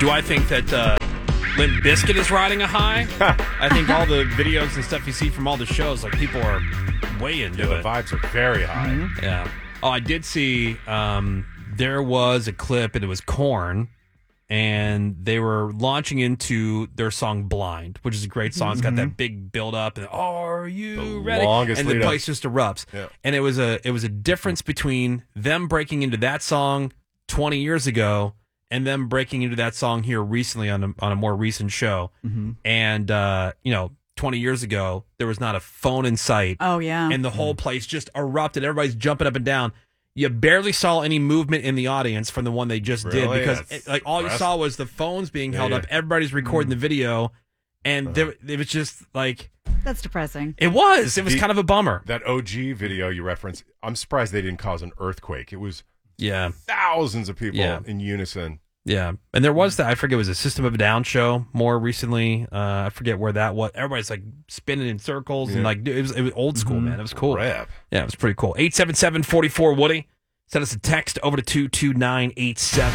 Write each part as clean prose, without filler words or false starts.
Do I think that Limp Bizkit is riding a high? I think all the videos and stuff you see from all the shows, like people are way into The it. vibes are very high. Yeah. Oh, I did see there was a clip, and it was Korn, and they were launching into their song Blind, which is a great song. It's got that big build up, and are you ready? longest And the lead up. place just erupts. Yeah. And it was a difference between them breaking into that song 20 years ago and them breaking into that song here recently on a more recent show. And 20 years ago, there was not a phone in sight. Oh, yeah. And the whole place just erupted. Everybody's jumping up and down. You barely saw any movement in the audience from the one they just did Really? because That's all you impressive. saw was the phones being held Yeah. up. Everybody's recording the video, and it was just like That's depressing. it was The- kind of a bummer. That OG video you referenced, I'm surprised they didn't cause an earthquake. It was Yeah, thousands of people Yeah. in unison. yeah. And there was that, I forget, it was a System of a Down show more recently. I forget where that was. Everybody's like spinning in circles and Yeah. like it was old school, man. It was cool. Rap. Yeah, it was pretty cool. 877-44 Woody. Send us a text over to 22987.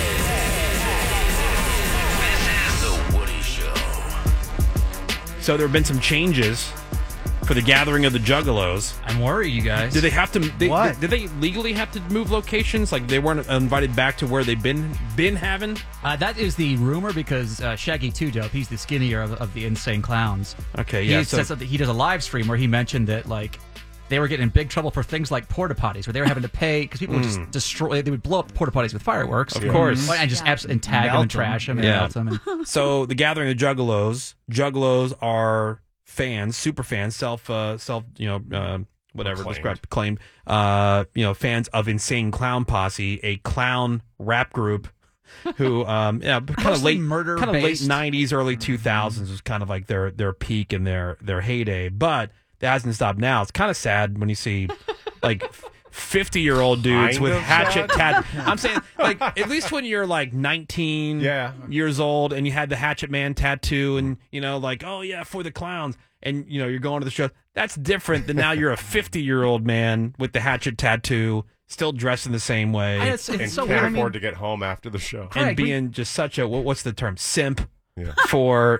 The Woody Show. So there have been some changes for the gathering of the Juggalos. I'm worried, you guys. Did they have to? What? Did they legally have to move locations? Like they weren't invited back to where they've been having? That is the rumor because Shaggy 2 Dope, he's the skinnier of the Insane Clowns. Okay, yeah. He says that he does a live stream where he mentioned that like they were getting in big trouble for things like porta potties, where they were having to pay because people would just destroy. They would blow up porta potties with fireworks, Of course. and just Yeah. and tag them Melt and them. trash them and Yeah. melt them. And, So the gathering of Juggalos. Juggalos are fans, super fans, whatever Acclaimed. described, claimed, fans of Insane Clown Posse, a clown rap group. Who, kind of Mostly late murder-based. 90s, early 2000s was kind of like their peak and their heyday. But that hasn't stopped now. It's kind of sad when you see like 50-year-old dudes Kind with of hatchet sad? I'm saying, like, at least when you're like 19 Yeah. years old and you had the Hatchet Man tattoo and, like, oh, yeah, for the clowns. And, you're going to the show. That's different than now you're a 50-year-old man with the Hatchet tattoo, still dressed in the same way. and it's And so can't weird. afford to get home after the show. and Correct. being just such a, what's the term? Simp Yeah. for,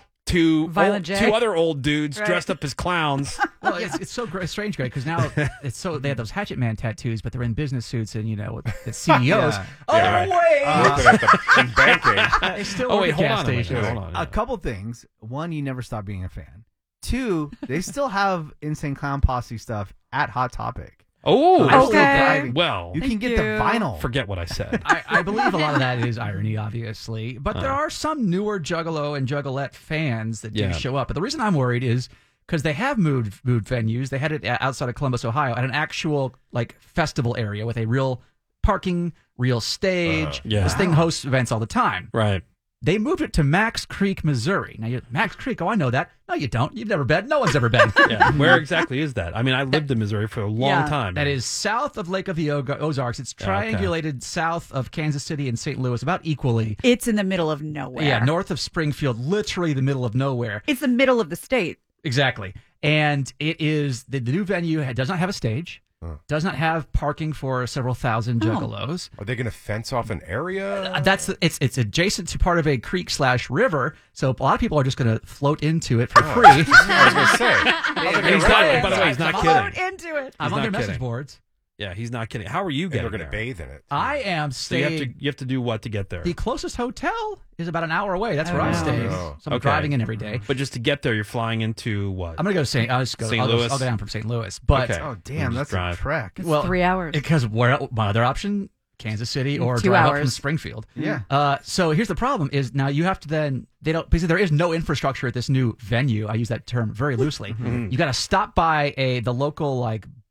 two Violent J. other old dudes Right. dressed up as clowns. Well, it's so strange, Greg, because now they have those Hatchet Man tattoos, but they're in business suits and the CEOs. Yeah. Oh Yeah. wait, Working at in banking. they still Oh, work wait, at hold gas on a minute. stations. Hold on. A couple things. One, you never stop being a fan. Two, they still have Insane Clown Posse stuff at Hot Topic. Oh, I'm still Okay. driving. well, You can Thank get the you. vinyl. forget what I said. I believe a lot of that is irony, obviously, but there are some newer Juggalo and Juggalette fans that do Yeah. show up. But the reason I'm worried is because they have moved venues. They had it outside of Columbus, Ohio, at an actual like festival area with a real parking, real stage. Yeah. This thing hosts events all the time. Right. They moved it to Max Creek, Missouri. Now, Max Creek, oh, I know that. No, you don't. You've never been. No one's ever been. Yeah. Where exactly is that? I mean, I lived in Missouri for a long Yeah. time. That is south of Lake of the Ozarks. It's Yeah, okay. triangulated south of Kansas City and St. Louis, about equally. It's in the middle of nowhere. Yeah, north of Springfield, literally the middle of nowhere. It's the middle of the state. Exactly. And it is the new venue does not have a stage, does not have parking for several thousand Juggalos. Are they going to fence off an area? It's adjacent to part of a creek/river, so a lot of people are just going to float into it for free. I was going to say. He's not, by the way, he's not Float kidding. into it. I'm He's on not their message kidding. boards. Yeah, he's not kidding. How are you And getting they're going to there? bathe in it. I am So you staying. have to do what to get there? The closest hotel is about an hour away. That's where Oh, I wow. stay. Oh. So I'm Okay. driving in every day. But just to get there, you're flying into what? I'm gonna go to St. St. Louis? I'll go down from St. Louis. But Okay. Oh, damn, You that's just drive. a trek. It's well, 3 hours. because my other option, Kansas City or 2 drive up from hours. Springfield. Yeah. So here's the problem: is now you have to then because there is no infrastructure at this new venue. I use that term very loosely. You got to stop by the local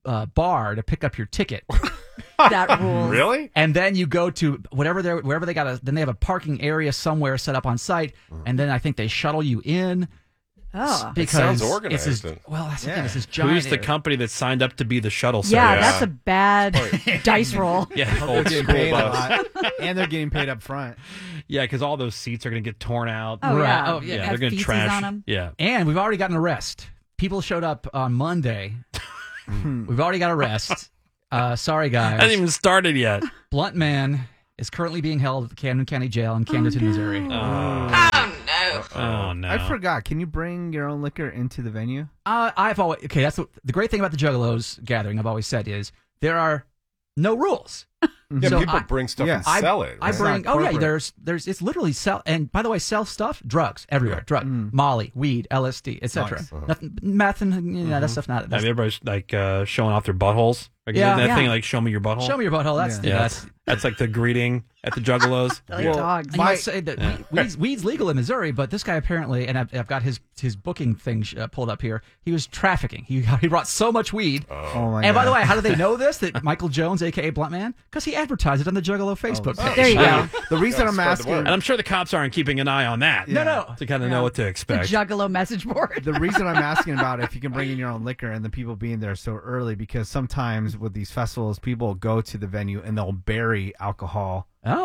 bar to pick up your ticket. That rules. Really? And then you go to wherever they got then they have a parking area somewhere set up on site, and then I think they shuttle you in. Oh. Because sounds it's organized this, then. well, that's the Yeah. thing. It's this giant. Who's the company that signed up to be the shuttle service? Yeah, Yeah. that's a bad dice roll. Yeah, They're old getting school paid a bus. lot. And they're getting paid up front. Yeah, because all those seats are going to get torn out. Oh, Right. yeah. Oh, yeah. they're Have going to feces trash. on 'em. Yeah. And we've already gotten an arrest. People showed up on Monday. We've already got arrest. Sorry, guys. Hasn't even started yet. Blunt man is currently being held at the Camden County Jail in Camden, Missouri. Oh no! I forgot. Can you bring your own liquor into the venue? I've always that's the great thing about the Juggalos gathering. I've always said is there are no rules. Yeah, So people I- bring stuff yeah. and sell it. I right? bring. It's not Oh yeah, corporate. there's it's literally sell. And by the way, sell stuff, drugs everywhere. Yeah. Drug, Molly, weed, LSD, etc. Nice. Nothing, meth, and that stuff. Not. I That's, mean, everybody's like showing off their buttholes. Like, Yeah. that Yeah. thing like show me your butthole. show me your butthole. That's Yeah. That's like the greeting at the Juggalos. They're like Well, dogs. And you might say that weed's legal in Missouri, but this guy apparently, and I've got his booking thing pulled up here. He was trafficking. He brought so much weed. Oh my And by the God. way, how do they know this? That Michael Jones, aka Bluntman, because he advertised it on the Juggalo Facebook page. There you go. The reason I'm Spread the asking, word. And I'm sure the cops aren't keeping an eye on that. No, no. To kind of know what to The expect. Juggalo message board. the reason I'm asking about if you can bring in your own liquor and the people being there so early, because sometimes with these festivals, people go to the venue and they'll bury alcohol. Oh.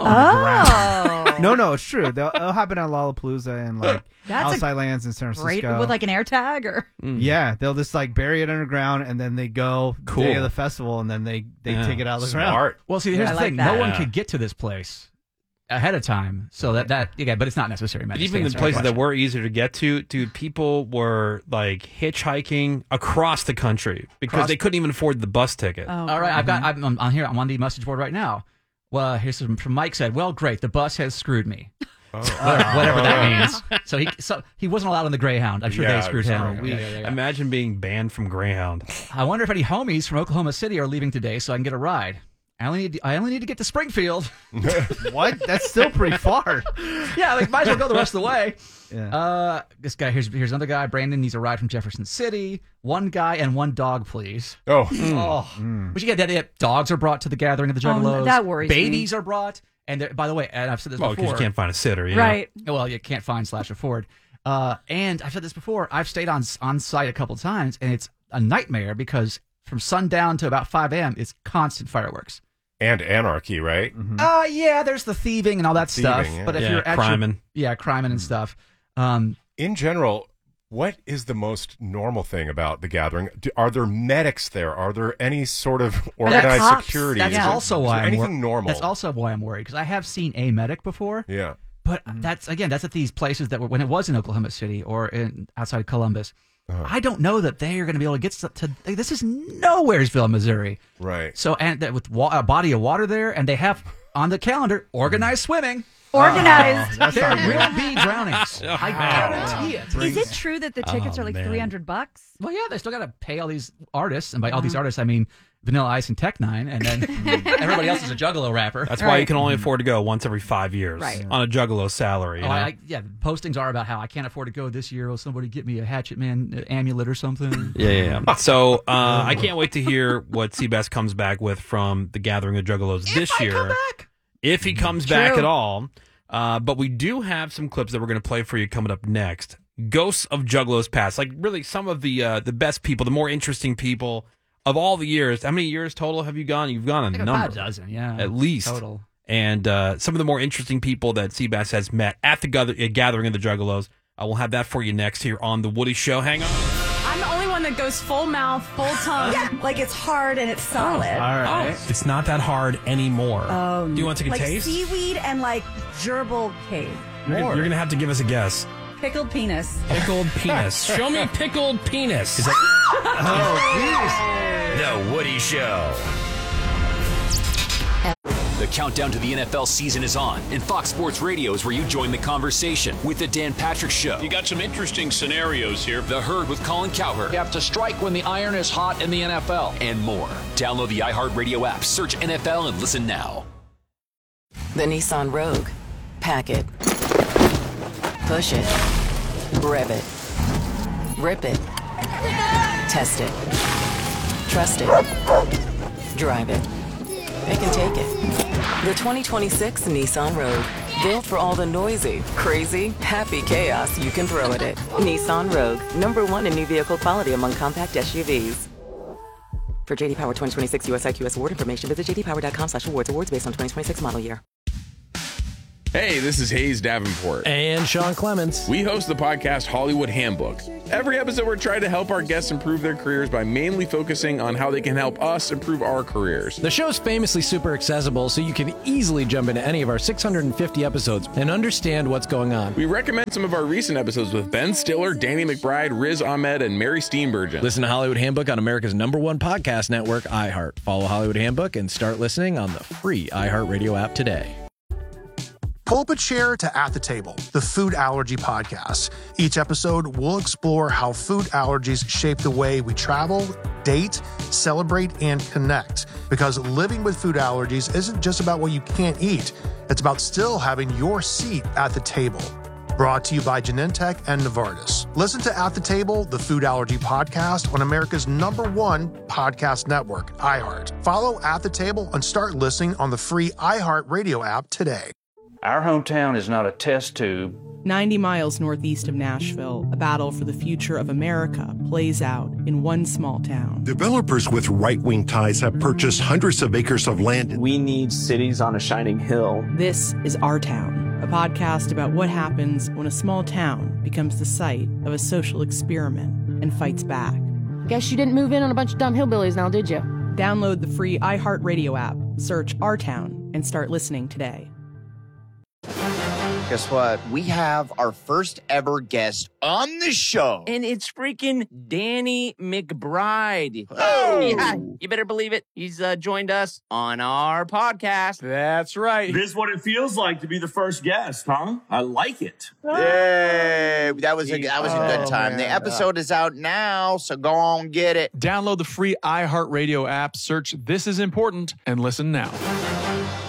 Oh. No, it's true. It'll happen at Lollapalooza and like That's a outside lands in San Great Francisco. with like an air tag or Yeah, they'll just like bury it underground and then they go Cool. day of the festival and then they Yeah. take it out of the ground. Smart. Well, see, here's I the like thing: that. no one Yeah. could get to this place ahead of time, so that but it's not necessary. But even the places that were easier to get to, dude, people were like hitchhiking across the country because they couldn't even afford the bus ticket. oh, All right, I'm on here. I'm on the message board right now. Well, here's some from Mike said. Well, great, the bus has screwed me. Whatever that means. So he wasn't allowed on the Greyhound. I'm sure Yeah, they screwed him. sorry. Yeah. Imagine being banned from Greyhound. I wonder if any homies from Oklahoma City are leaving today, so I can get a ride. I only need to get to Springfield. What? That's still pretty far. Yeah, like might as well go the rest of the way. Yeah. This guy here's another guy. Brandon needs a ride from Jefferson City. One guy and one dog, please. Oh, But you get that it. Dogs are brought to the gathering of the Juggalos. that worries me. Babies are brought. And by the way, and I've said this Well, because before. you can't find a sitter, you know? right. Well, you can't find / afford. And I've said this before. I've stayed on site a couple times, and it's a nightmare because from sundown to about 5 a.m. it's constant fireworks. and anarchy, right? Yeah, there's the thieving and all that stuff. Thieving, yeah. But if Yeah, you're actually, criming. criming and stuff. In general, what is the most normal thing about the gathering? Are there medics there? Are there any sort of organized cops. security? That's Is there- also is why there I'm anything normal. That's also why I'm worried because I have seen a medic before. Yeah. But that's at these places that were when it was in Oklahoma City or outside Columbus. I don't know that they are going to be able to get to. This is nowheresville, Missouri. Right. So and that with a body of water there, and they have on the calendar organized swimming. Organized. There will be drownings. I guarantee it. Is it true that the tickets are like man. $300? Well, yeah, they still got to pay all these artists, and by all these artists, I mean Vanilla Ice and Tech Nine, and then everybody else is a Juggalo rapper. That's why you can only afford to go once every 5 years Right. on a Juggalo salary. You know? Yeah, postings are about how I can't afford to go this year. Will somebody get me a Hatchet Man amulet or something? Yeah. So I can't wait to hear what Seabass comes back with from the Gathering of Juggalos this year. Come back. If he comes back True. at all. But we do have some clips that we're going to play for you coming up next. Ghosts of Juggalos Past, like really some of the best people, the more interesting people of all the years. How many years total have you gone? You've gone a Like number, about a dozen, yeah, at least total. And some of the more interesting people that Seabass has met at the Gathering of the Juggalos. We'll have that for you next here on the Woody Show. Hang on. I'm the only one that goes full mouth, full tongue. Yeah, like it's hard and it's solid. All right. It's not that hard anymore. Do you want to take a Like taste? seaweed and like gerbil cave. You're going to have to give us a guess. Pickled penis. Pickled penis. Show me pickled penis. Is that The Woody Show. The countdown to the NFL season is on, and Fox Sports Radio is where you join the conversation with the Dan Patrick Show. You got some interesting scenarios here. The Herd with Colin Cowherd. You have to strike when the iron is hot in the NFL. And more. Download the iHeartRadio app, search NFL, and listen now. The Nissan Rogue. Pack it. Push it. Rev it. Rip it. Test it. Trust it. Drive it. It can take it. The 2026 Nissan Rogue. Built for all the noisy, crazy, happy chaos you can throw at it. Nissan Rogue. #1 in new vehicle quality among compact SUVs. For JD Power 2026 US IQS award information, visit jdpower.com/awards. Awards based on 2026 model year. Hey, this is Hayes Davenport. And Sean Clements. We host the podcast Hollywood Handbook. Every episode, we're trying to help our guests improve their careers by mainly focusing on how they can help us improve our careers. The show's famously super accessible, so you can easily jump into any of our 650 episodes and understand what's going on. We recommend some of our recent episodes with Ben Stiller, Danny McBride, Riz Ahmed, and Mary Steenburgen. Listen to Hollywood Handbook on America's #1 podcast network, iHeart. Follow Hollywood Handbook and start listening on the free iHeartRadio app today. Pull up a chair to At the Table, the food allergy podcast. Each episode, we'll explore how food allergies shape the way we travel, date, celebrate, and connect. Because living with food allergies isn't just about what you can't eat. It's about still having your seat at the table. Brought to you by Genentech and Novartis. Listen to At the Table, the food allergy podcast on America's #1 podcast network, iHeart. Follow At the Table and start listening on the free iHeart Radio app today. Our hometown is not a test tube. 90 miles northeast of Nashville, a battle for the future of America plays out in one small town. Developers with right-wing ties have purchased hundreds of acres of land. We need cities on a shining hill. This is Our Town, a podcast about what happens when a small town becomes the site of a social experiment and fights back. Guess you didn't move in on a bunch of dumb hillbillies now, did you? Download the free iHeartRadio app, search Our Town, and start listening today. Guess what? We have our first ever guest on the show. And it's freaking Danny McBride. Oh! Yeah, you better believe it. He's joined us on our podcast. That's right. This is what it feels like to be the first guest, huh? I like it. Yay! That was a good time. Man. The episode is out now, so go on get it. Download the free iHeartRadio app, search This Is Important, and listen now.